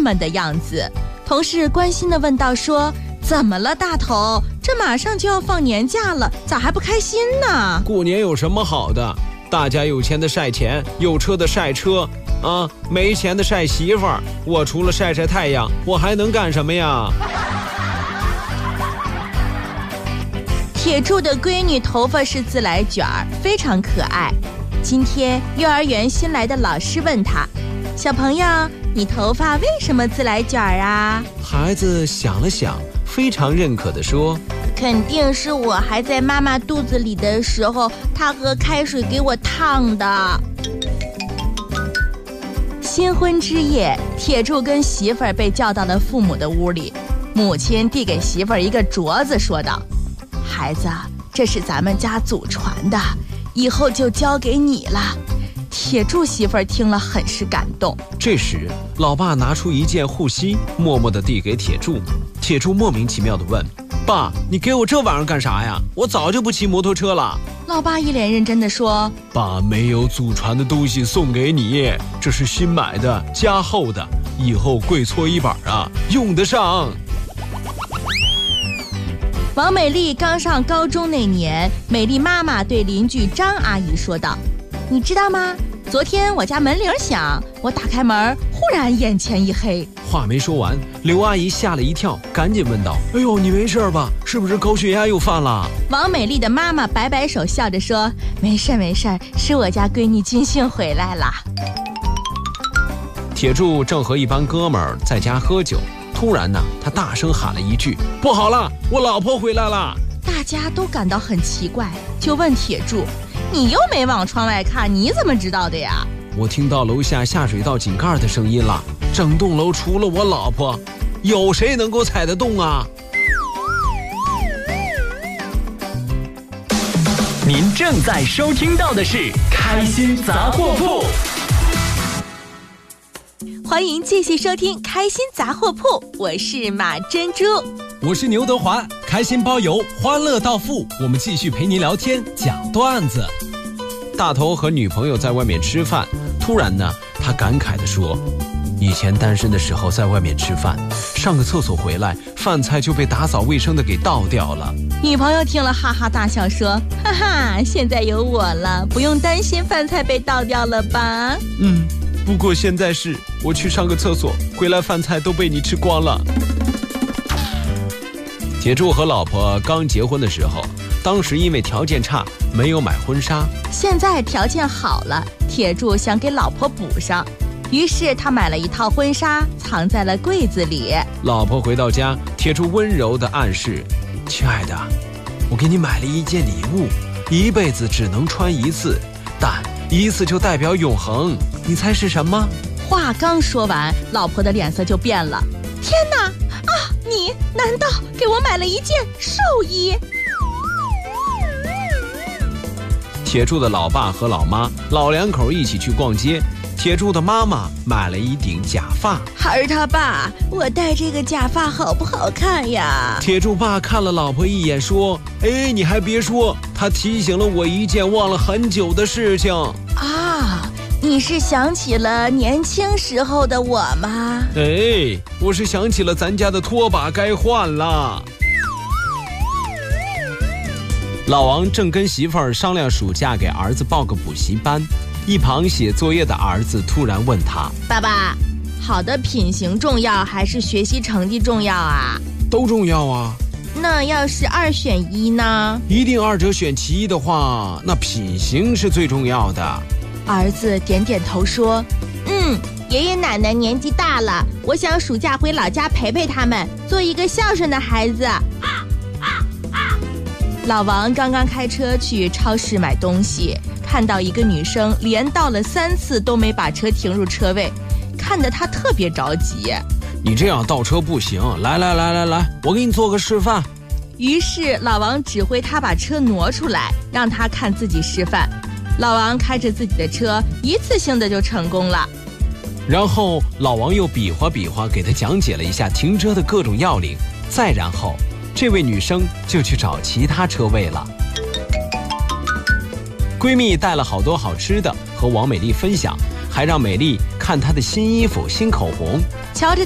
闷的样子。同事关心地问道说，怎么了大头？这马上就要放年假了，咋还不开心呢？ 过年有什么好的？大家有钱的晒钱，有车的晒车啊，没钱的晒媳妇儿。我除了晒晒太阳，我还能干什么呀？ 铁柱的闺女头发是自来卷儿，非常可爱。今天幼儿园新来的老师问她，小朋友，你头发为什么自来卷儿啊？ 孩子想了想，非常认可地说， 肯定是我还在妈妈肚子里的时候，她喝开水给我烫的。新婚之夜，铁柱跟媳妇儿被叫到了父母的屋里，母亲递给媳妇儿一个镯子，说道，孩子，这是咱们家祖传的，以后就交给你了。铁柱媳妇儿听了很是感动。 这时老爸拿出一件护膝，默默地递给铁柱。铁柱莫名其妙地问，爸，你给我这玩意儿干啥呀？我早就不骑摩托车了。 老爸一脸认真地说， 爸没有祖传的东西送给你，这是新买的加厚的，以后跪搓衣板啊用得上。 王美丽刚上高中那年，美丽妈妈对邻居张阿姨说道，你知道吗？昨天我家门铃响，我打开门，忽然眼前一黑。 话没说完，刘阿姨吓了一跳，赶紧问道，哎呦，你没事吧？是不是高血压又犯了？ 王美丽的妈妈摆摆手，笑着说，没事没事，是我家闺女军训回来了。 铁柱正和一帮哥们儿在家喝酒，突然呢，他大声喊了一句，不好了，我老婆回来了。 大家都感到很奇怪，就问铁柱，你又没往窗外看，你怎么知道的呀？ 我听到楼下下水道井盖的声音了，整栋楼除了我老婆，有谁能够踩得动啊？ 您正在收听到的是开心杂货铺。 欢迎继续收听开心杂货铺，我是马珍珠， 我是牛德华，开心包邮，欢乐到付，我们继续陪您聊天讲段子。 大头和女朋友在外面吃饭，突然呢，他感慨地说，以前单身的时候在外面吃饭，上个厕所回来，饭菜就被打扫卫生的给倒掉了。 女朋友听了哈哈大笑说，哈哈，现在有我了，不用担心饭菜被倒掉了吧？ 不过现在是我去上个厕所，回来饭菜都被你吃光了。铁柱和老婆刚结婚的时候，当时因为条件差，没有买婚纱。 现在条件好了，铁柱想给老婆补上，于是他买了一套婚纱，藏在了柜子里。 老婆回到家，铁柱温柔地暗示，亲爱的，我给你买了一件礼物，一辈子只能穿一次，但一次就代表永恒，你猜是什么？ 话刚说完，老婆的脸色就变了。天哪！啊，你难道给我买了一件寿衣？ 铁柱的老爸和老妈老两口一起去逛街，铁柱的妈妈买了一顶假发。 孩儿他爸，我戴这个假发好不好看呀？ 铁柱爸看了老婆一眼说，哎，你还别说，他提醒了我一件忘了很久的事情啊。你是想起了年轻时候的我吗？ 哎，我是想起了咱家的拖把该换了。老王正跟媳妇儿商量暑假给儿子报个补习班，一旁写作业的儿子突然问他， 爸爸，好的品行重要还是学习成绩重要啊？ 都重要啊。 那要是2选1呢？ 一定二者选其一的话，那品行是最重要的。 儿子点点头说，爷爷奶奶年纪大了，我想暑假回老家陪陪他们，做一个孝顺的孩子。老王刚刚开车去超市买东西，看到一个女生连倒了3次都没把车停入车位，看得他特别着急。 你这样倒车不行，来，我给你做个示范。 于是老王指挥他把车挪出来，让他看自己示范。老王开着自己的车，一次性的就成功了。 然后老王又比划比划，给他讲解了一下停车的各种要领。再然后，这位女生就去找其他车位了。闺蜜带了好多好吃的和王美丽分享，还让美丽看她的新衣服、新口红。 瞧着